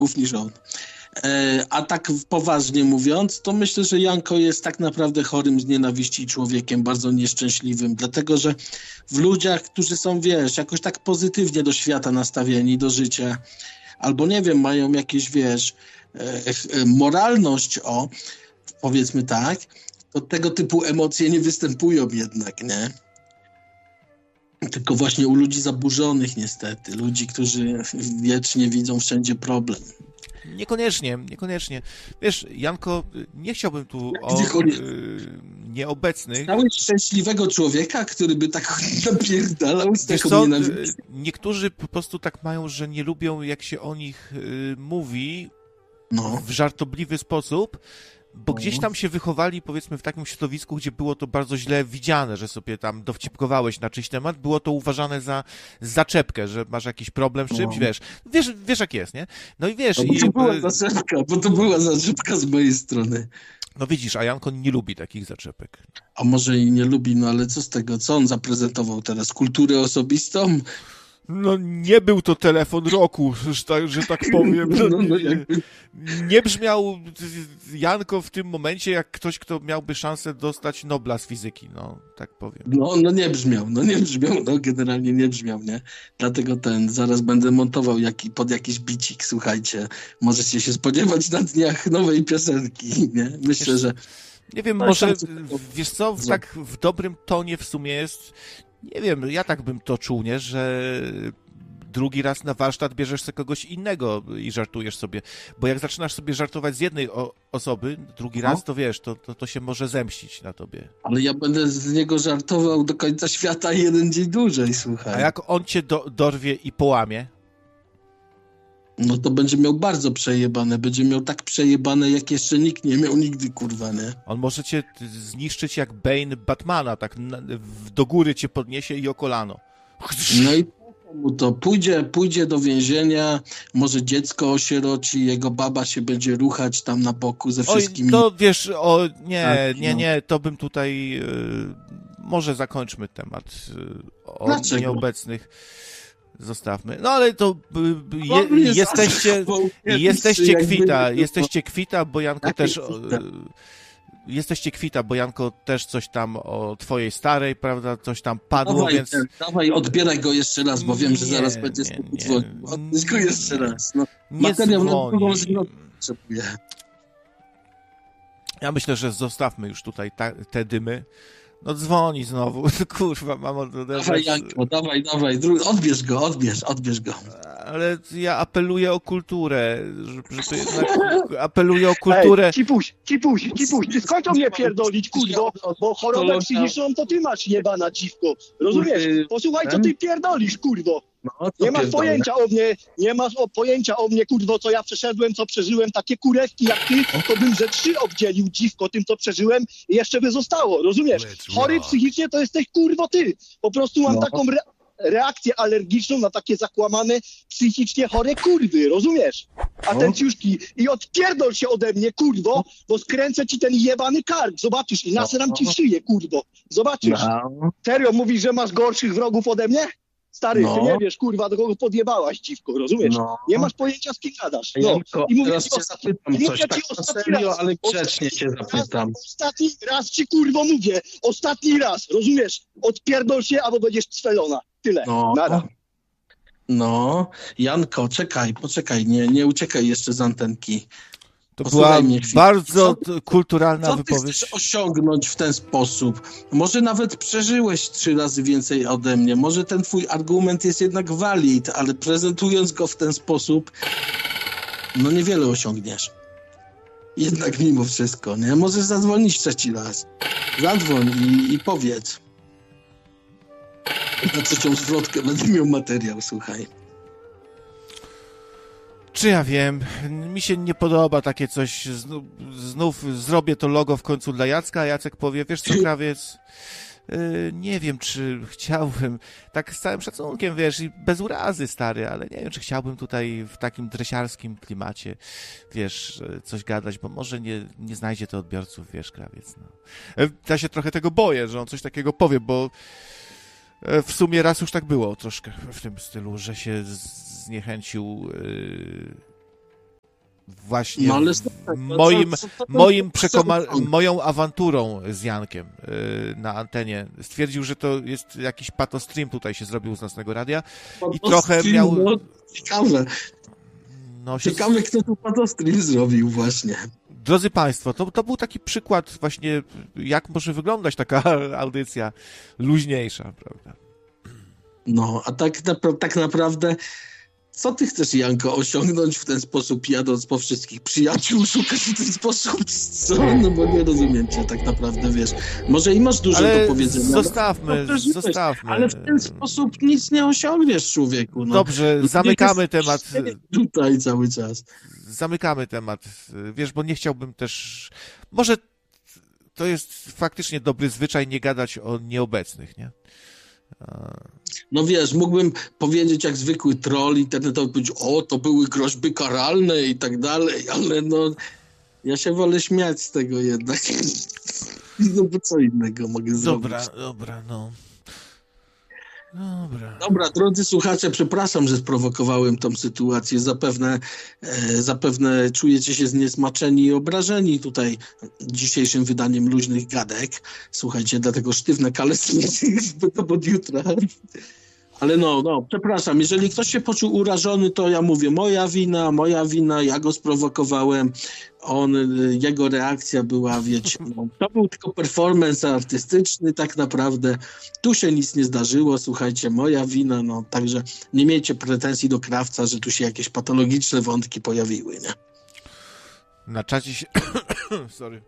niż on. A tak poważnie mówiąc, to myślę, że Janko jest tak naprawdę chorym z nienawiści człowiekiem, bardzo nieszczęśliwym, dlatego że w ludziach, którzy są, wiesz, jakoś tak pozytywnie do świata nastawieni, do życia, albo nie wiem, mają jakieś, wiesz, moralność, powiedzmy tak, to tego typu emocje nie występują jednak, nie? Tylko właśnie u ludzi zaburzonych niestety, ludzi, którzy wiecznie widzą wszędzie problem. Niekoniecznie. Wiesz, Janko, nie chciałbym tu o nieobecnych... Znałeś szczęśliwego człowieka, który by tak napierdalał z Wiesz taką co, nienawiścią? niektórzy po prostu tak mają, że nie lubią, jak się o nich mówi No. w żartobliwy sposób, bo gdzieś tam się wychowali, powiedzmy, w takim środowisku, gdzie było to bardzo źle widziane, że sobie tam dowcipkowałeś na czyjś temat, było to uważane za zaczepkę, że masz jakiś problem z czymś, wiesz jak jest, nie? No i wiesz... Bo to była zaczepka z mojej strony. No widzisz, a Janko nie lubi takich zaczepek. A może i nie lubi, no ale co z tego? Co on zaprezentował teraz? Kulturę osobistą? No nie był to telefon roku, że tak powiem. Nie brzmiał Janko w tym momencie jak ktoś, kto miałby szansę dostać Nobla z fizyki, no tak powiem. Nie brzmiał, generalnie nie brzmiał, nie? Dlatego zaraz będę montował pod jakiś bicik, słuchajcie. Możecie się spodziewać na dniach nowej piosenki, nie? Myślę, że... Nie wiem, może, wiesz co, tak w dobrym tonie w sumie jest... Nie wiem, ja tak bym to czuł, nie? Że drugi raz na warsztat bierzesz sobie kogoś innego i żartujesz sobie. Bo jak zaczynasz sobie żartować z jednej osoby, drugi raz, to wiesz, to się może zemścić na tobie. Ale ja będę z niego żartował do końca świata jeden dzień dłużej, słuchaj. A jak on cię dorwie i połamie? No to będzie miał bardzo przejebane. Będzie miał tak przejebane, jak jeszcze nikt nie miał nigdy, kurwa, nie? On może cię zniszczyć jak Bane Batmana, tak do góry cię podniesie i o kolano. No i to pójdzie do więzienia, może dziecko osieroci, jego baba się będzie ruchać tam na boku ze wszystkimi... Oj, to wiesz, nie, to bym tutaj... może zakończmy temat o nieobecnych. Zostawmy. No ale to jesteście kwita, bo Janko też... Jesteście kwita, bo Janko też coś tam o twojej starej, prawda, coś tam padło, więc... Dawaj, odbieraj go jeszcze raz, bo wiem, że zaraz będzie dzwonił. Odbierz go jeszcze raz. No, materiał na drugą stronę potrzebuję. Ja myślę, że zostawmy już tutaj te dymy. No dzwoni znowu, kurwa, mam odebrać. Dawaj, Janko, dawaj, odbierz go. Ale ja apeluję o kulturę, żeby jednak apeluję o kulturę. Ej, cipuś, ty skończą mnie pierdolić, kurwo, bo chorobę psychiczną to ty masz, jebana dziwko, rozumiesz? Posłuchaj, co ty pierdolisz, kurwo. Nie masz pojęcia o mnie, kurwo, co ja przeszedłem, co przeżyłem, takie kurewki jak ty, to bym ze 3 oddzielił, dziwko, tym, co przeżyłem i jeszcze by zostało, rozumiesz? Chory psychicznie to jesteś, kurwo, ty. Po prostu mam taką reakcję alergiczną na takie zakłamane, psychicznie chore kurwy, rozumiesz? Atencjuszki. I odpierdol się ode mnie, kurwo, bo skręcę ci ten jebany kark, zobaczysz, i naseram ci w szyję, kurwo. Zobaczysz. Serio, mówisz, że masz gorszych wrogów ode mnie? Stary, ty nie wiesz, kurwa, do kogo podjebałaś, dziwko, rozumiesz? Nie masz pojęcia, z kim gadasz. Janko, I mówię teraz cię zapytam coś, tak serio, ale grzecznie cię zapytam. Ostatni raz ci, kurwo, mówię. Ostatni raz, rozumiesz? Odpierdol się, albo będziesz cwelona. Tyle. Nara. No, Janko, poczekaj, nie uciekaj jeszcze z antenki. To była bardzo kulturalna wypowiedź. Co ty chcesz osiągnąć w ten sposób? Może nawet przeżyłeś 3 razy więcej ode mnie. Może ten twój argument jest jednak valid, ale prezentując go w ten sposób, no niewiele osiągniesz. Jednak mimo wszystko, nie? Możesz zadzwonić 3. raz. Zadzwoń i powiedz. Na 3. zwrotkę będę miał materiał, słuchaj. Czy ja wiem, mi się nie podoba takie coś, znów zrobię to logo w końcu dla Jacka, a Jacek powie, wiesz co, krawiec, nie wiem, czy chciałbym, tak z całym szacunkiem, wiesz, i bez urazy, stary, ale nie wiem, czy chciałbym tutaj w takim dresiarskim klimacie, wiesz, coś gadać, bo może nie znajdzie to odbiorców, wiesz, krawiec, no. Ja się trochę tego boję, że on coś takiego powie, bo w sumie raz już tak było troszkę w tym stylu, że się zniechęcił właśnie No, ale moją awanturą z Jankiem na antenie. Stwierdził, że to jest jakiś patostream tutaj się zrobił z Nocnego Radia i trochę miał... No, ciekawe. Ciekawe, kto tu patostream zrobił właśnie. Drodzy Państwo, to był taki przykład właśnie, jak może wyglądać taka audycja luźniejsza, prawda? No, a tak naprawdę, co ty chcesz, Janko, osiągnąć w ten sposób, jadąc po wszystkich przyjaciół, szukać w ten sposób, co? No bo nie rozumiem cię tak naprawdę, wiesz. Może i masz dużo do powiedzenia. Zostawmy. Ale w ten sposób nic nie osiągniesz, człowieku. No. Dobrze, zamykamy temat. Tutaj cały czas. Zamykamy temat, wiesz, bo nie chciałbym też... Może to jest faktycznie dobry zwyczaj nie gadać o nieobecnych, nie? No wiesz, mógłbym powiedzieć jak zwykły troll internetowy, powiedzieć, to były groźby karalne i tak dalej, ale no ja się wolę śmiać z tego jednak. No bo co innego mogę zrobić. Dobra. Dobra, drodzy słuchacze, przepraszam, że sprowokowałem tą sytuację. Zapewne czujecie się zniesmaczeni i obrażeni tutaj dzisiejszym wydaniem luźnych gadek. Słuchajcie, dlatego sztywne kalesy od jutra. Ale no, przepraszam, jeżeli ktoś się poczuł urażony, to ja mówię, moja wina, ja go sprowokowałem, jego reakcja była, wiecie, to był tylko performance artystyczny tak naprawdę, tu się nic nie zdarzyło, słuchajcie, moja wina, także nie miejcie pretensji do Krawca, że tu się jakieś patologiczne wątki pojawiły, nie? Na czacie się... Sorry.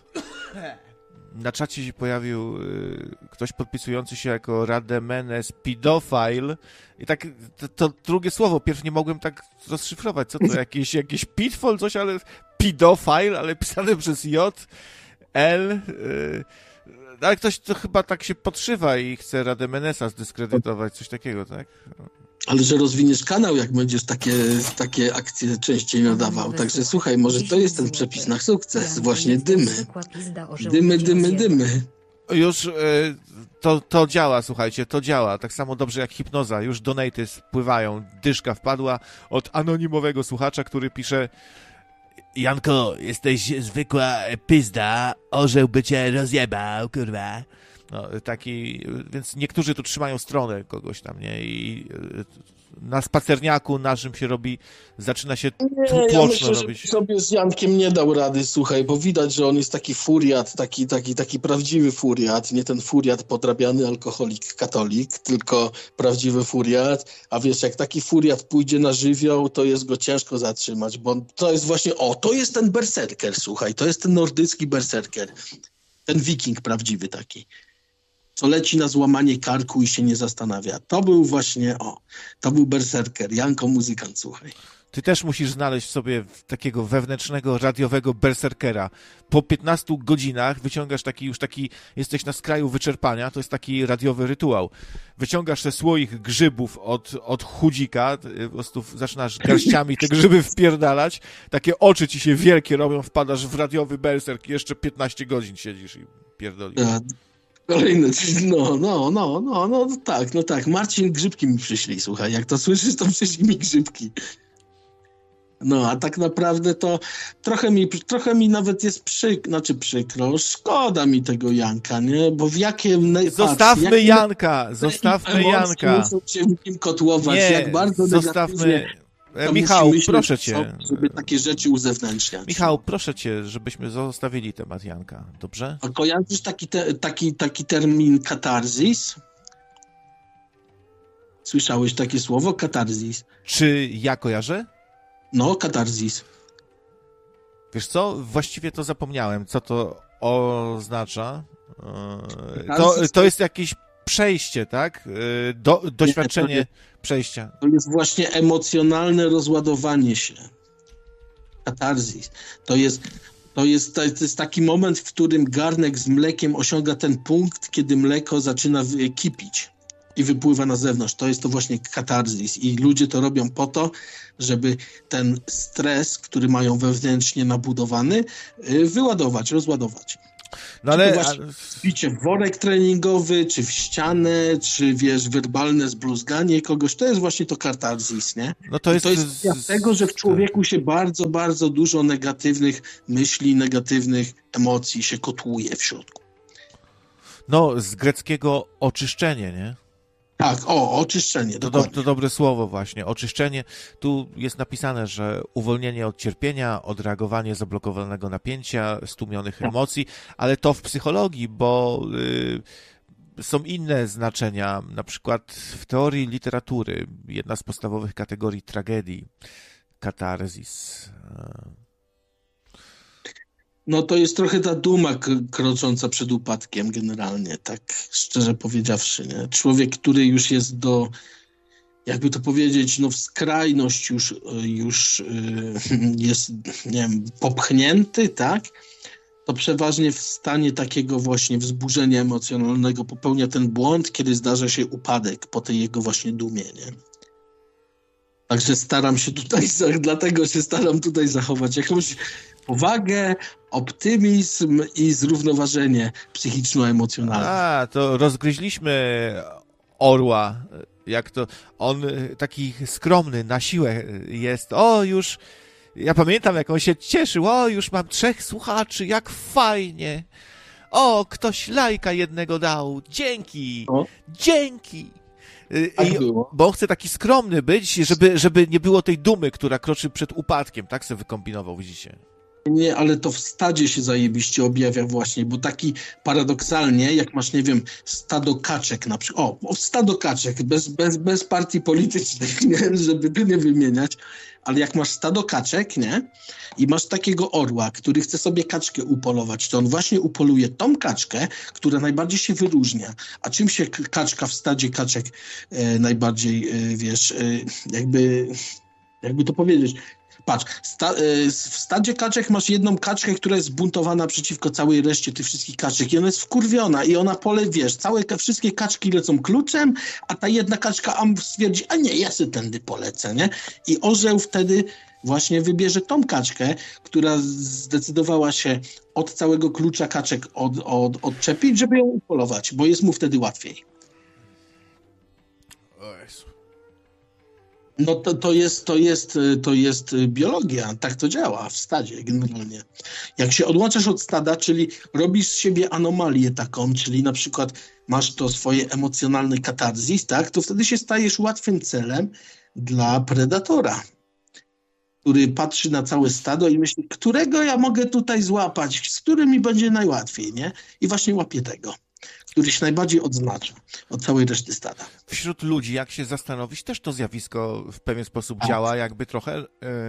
Na czacie się pojawił ktoś podpisujący się jako Rademenes Pedofile i tak to drugie słowo, pierw nie mogłem tak rozszyfrować, co to, jakiś pitfall, coś, ale pedofile, ale pisane przez J, L, ale ktoś to chyba tak się podszywa i chce Rademenesa zdyskredytować, coś takiego, tak? Ale że rozwiniesz kanał, jak będziesz takie akcje częściej nadawał. Także słuchaj, może to jest ten przepis na sukces. Właśnie dymy. Dymy. Już to działa, słuchajcie, to działa. Tak samo dobrze jak hipnoza. Już donaty spływają. Dyszka wpadła od anonimowego słuchacza, który pisze: Janko, jesteś zwykła pizda, orzeł by cię rozjebał, kurwa. No, więc niektórzy tu trzymają stronę kogoś tam, nie? I na spacerniaku naszym się robi, zaczyna się tłoczno ja myślę, robić. Że sobie z Jankiem nie dał rady, słuchaj, bo widać, że on jest taki furiat, taki prawdziwy furiat, nie ten furiat podrabiany alkoholik, katolik, tylko prawdziwy furiat, a wiesz, jak taki furiat pójdzie na żywioł, to jest go ciężko zatrzymać, bo to jest właśnie, to jest ten berserker, słuchaj, to jest ten nordycki berserker, ten wiking prawdziwy taki, co leci na złamanie karku i się nie zastanawia. To był właśnie, to był berserker, Janko muzykant, słuchaj. Ty też musisz znaleźć sobie takiego wewnętrznego, radiowego berserkera. Po 15 godzinach wyciągasz taki, jesteś na skraju wyczerpania, to jest taki radiowy rytuał. Wyciągasz te słoik grzybów od chudzika, po prostu zaczynasz garściami te grzyby wpierdalać, takie oczy ci się wielkie robią, wpadasz w radiowy berserk i jeszcze 15 godzin siedzisz i pierdolisz. Kolejne, no tak, Marcin, grzybki mi przyszli, słuchaj, jak to słyszysz, to przyszli mi grzybki. No, a tak naprawdę to trochę mi nawet jest przykro, szkoda mi tego Janka, nie, bo w jakie... Zostawmy Janka. Muszą się w nim kotłować, nie, jak bardzo zostawmy... Michał, proszę cię. Żeby takie rzeczy uzewnętrzniać. Michał, proszę cię, żebyśmy zostawili temat Janka, dobrze? A kojarzysz taki termin katarzis? Słyszałeś takie słowo? Katarzis. Czy ja kojarzę? No, katarzis. Wiesz co? Właściwie to zapomniałem, co to oznacza. To jest jakieś przejście, tak? Doświadczenie przejścia. To jest właśnie emocjonalne rozładowanie się. Katarzis. To jest taki moment, w którym garnek z mlekiem osiąga ten punkt, kiedy mleko zaczyna kipić i wypływa na zewnątrz. To jest to właśnie katarzis. I ludzie to robią po to, żeby ten stres, który mają wewnętrznie nabudowany, wyładować, rozładować. No ale... Bicie w worek treningowy, czy w ścianę, czy wiesz, werbalne zbluzganie kogoś, to jest właśnie to katarzis, nie? No to jest dlatego, że w człowieku się bardzo, bardzo dużo negatywnych myśli, negatywnych emocji się kotłuje w środku. No, z greckiego oczyszczenie, nie? Tak, oczyszczenie, dokładnie. To dobre słowo właśnie, oczyszczenie. Tu jest napisane, że uwolnienie od cierpienia, odreagowanie zablokowanego napięcia, stłumionych emocji, ale to w psychologii, bo są inne znaczenia, na przykład w teorii literatury, jedna z podstawowych kategorii tragedii, katarzis. No to jest trochę ta duma krocząca przed upadkiem generalnie, tak szczerze powiedziawszy, nie? Człowiek, który już jest jakby to powiedzieć, no w skrajność już jest, nie wiem, popchnięty, tak? To przeważnie w stanie takiego właśnie wzburzenia emocjonalnego popełnia ten błąd, kiedy zdarza się upadek po tej jego właśnie dumie, nie? Także dlatego się staram tutaj zachować jakąś powagę, optymizm i zrównoważenie psychiczno-emocjonalne. To rozgryźliśmy orła, jak to on taki skromny, na siłę jest. Już, ja pamiętam, jak on się cieszył, już mam 3 słuchaczy, jak fajnie. Ktoś lajka jednego dał, dzięki. Bo on chce taki skromny być, żeby nie było tej dumy, która kroczy przed upadkiem, tak sobie wykombinował, widzicie? Nie, ale to w stadzie się zajebiście objawia właśnie, bo taki paradoksalnie, jak masz, nie wiem, stado kaczek na przykład, stado kaczek, bez partii politycznych, nie, żeby tu nie wymieniać, ale jak masz stado kaczek, nie, i masz takiego orła, który chce sobie kaczkę upolować, to on właśnie upoluje tą kaczkę, która najbardziej się wyróżnia. A czym się kaczka w stadzie kaczek najbardziej, wiesz, jakby to powiedzieć... Patrz, w stadzie kaczek masz jedną kaczkę, która jest zbuntowana przeciwko całej reszcie tych wszystkich kaczek i ona jest wkurwiona i ona wiesz, wszystkie kaczki lecą kluczem, a ta jedna kaczka stwierdzi, a nie, ja sobie tędy polecę, nie? I orzeł wtedy właśnie wybierze tą kaczkę, która zdecydowała się od całego klucza kaczek odczepić, żeby ją upolować, bo jest mu wtedy łatwiej. No to jest biologia, tak to działa w stadzie generalnie. Jak się odłączasz od stada, czyli robisz z siebie anomalię taką, czyli na przykład masz to swoje emocjonalne katarzis, tak, to wtedy się stajesz łatwym celem dla predatora, który patrzy na całe stado i myśli, którego ja mogę tutaj złapać, z którym mi będzie najłatwiej, nie? I właśnie łapie tego, który się najbardziej odznacza od całej reszty stada. Wśród ludzi, jak się zastanowić, też to zjawisko w pewien sposób działa, jakby trochę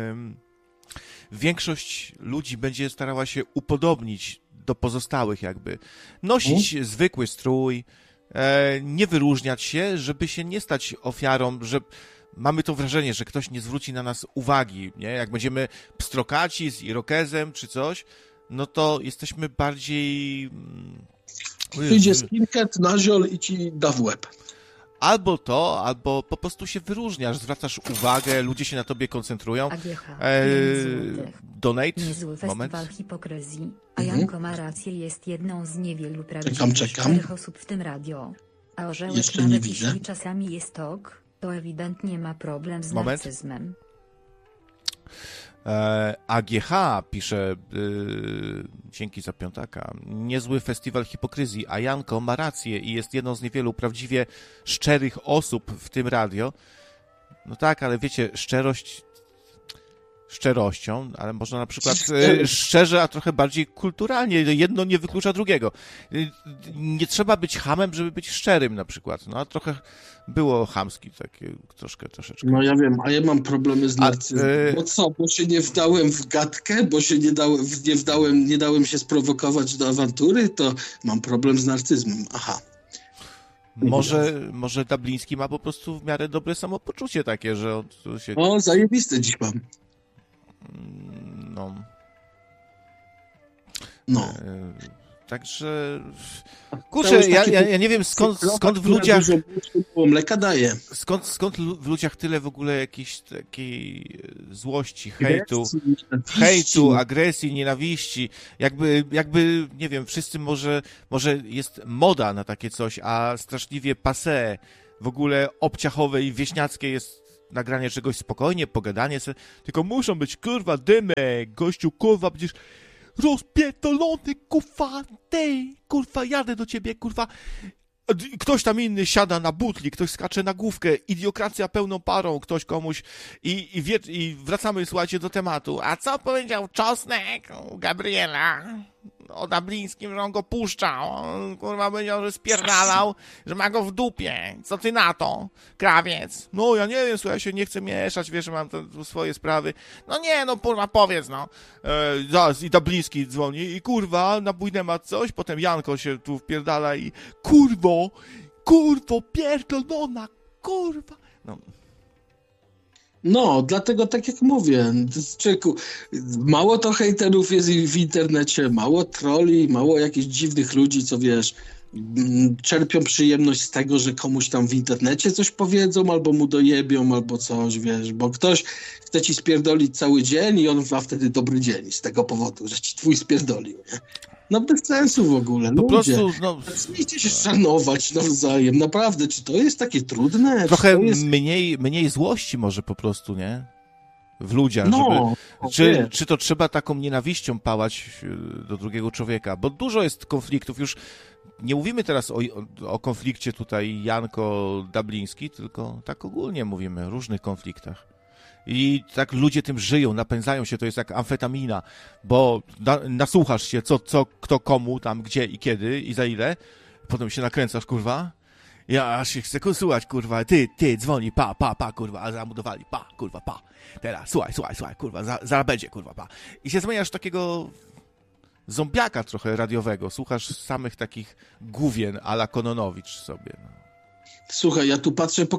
większość ludzi będzie starała się upodobnić do pozostałych jakby. Nosić zwykły strój, nie wyróżniać się, żeby się nie stać ofiarą, że mamy to wrażenie, że ktoś nie zwróci na nas uwagi, nie? Jak będziemy pstrokaci z irokezem czy coś, no to jesteśmy bardziej... Przyjdzie skinhead, naziol i ci da w łeb. Albo po prostu się wyróżniasz, zwracasz uwagę, ludzie się na tobie koncentrują. Donate, niezły moment. Festiwal hipokryzji, a Janko ma rację, jest jedną z niewielu prawdziwych szczerych osób w tym radio. A orzełek Jeszcze nawet nie widzę. jeśli czasami jest to ewidentnie ma problem z narcyzmem. AGH pisze, dzięki za piątaka, niezły festiwal hipokryzji, a Janko ma rację i jest jedną z niewielu prawdziwie szczerych osób w tym radio. No tak, ale wiecie, szczerością, ale można na przykład szczerze, a trochę bardziej kulturalnie. Jedno nie wyklucza drugiego. Nie trzeba być chamem, żeby być szczerym na przykład. No a trochę było chamski, takie troszeczkę. No ja wiem, a ja mam problemy z narcyzmem. Bo co, bo się nie wdałem w gadkę, bo się nie dałem się sprowokować do awantury, to mam problem z narcyzmem. Aha. Może Dubliński ma po prostu w miarę dobre samopoczucie takie, że on się... O, zajebiste dziś mam. No. Także... Kurczę, ja nie wiem skąd w ludziach... Mleka daje. Skąd w ludziach tyle w ogóle jakiejś takiej złości, hejtu, agresji, nienawiści. Jakby, nie wiem, wszyscy może jest moda na takie coś, a straszliwie passé, w ogóle obciachowe i wieśniackie jest nagranie czegoś spokojnie, pogadanie sobie, tylko muszą być, kurwa, dymy, gościu, kurwa, będziesz rozpierdolony, kurwa, kurwa, jadę do ciebie, kurwa. Ktoś tam inny siada na butli, ktoś skacze na główkę, idiokracja pełną parą, ktoś komuś i wracamy, słuchajcie, do tematu. A co powiedział Czosnek u Gabriela o Dablińskim, że on go puszczał? On, kurwa, powiedział, że spierdalał, że ma go w dupie. Co ty na to, Krawiec? No, ja nie wiem, słuchaj, ja się nie chcę mieszać, wiesz, że mam swoje sprawy. No nie, no, kurwa, powiedz, no. Zaraz, i Dabliński dzwoni i kurwa, na bujnemat coś, potem Janko się tu wpierdala i kurwo, pierdolona, kurwa. No, dlatego tak jak mówię, człowieku, mało to hejterów jest w internecie, mało trolli, mało jakichś dziwnych ludzi, co wiesz, czerpią przyjemność z tego, że komuś tam w internecie coś powiedzą, albo mu dojebią, albo coś, wiesz, bo ktoś chce ci spierdolić cały dzień i on ma wtedy dobry dzień z tego powodu, że ci twój spierdolił, nie? No bez sensu w ogóle, po prostu, zacznijcie się szanować nawzajem, naprawdę, czy to jest takie trudne? Trochę mniej złości może po prostu, nie? W ludziach, czy to trzeba taką nienawiścią pałać do drugiego człowieka, bo dużo jest konfliktów, już nie mówimy teraz o konflikcie tutaj Janko-Dabliński, tylko tak ogólnie mówimy o różnych konfliktach. I tak ludzie tym żyją, napędzają się, to jest jak amfetamina, bo nasłuchasz się, co kto komu tam, gdzie i kiedy i za ile, potem się nakręcasz, kurwa, ja aż się chcę słuchać, kurwa, ty, dzwoni, pa, kurwa, a zamudowali, kurwa, teraz, słuchaj, kurwa, zaraz będzie, kurwa, I się zmieniasz takiego zombiaka trochę radiowego, słuchasz samych takich gówien a la Kononowicz sobie, no. Słuchaj, ja tu patrzę po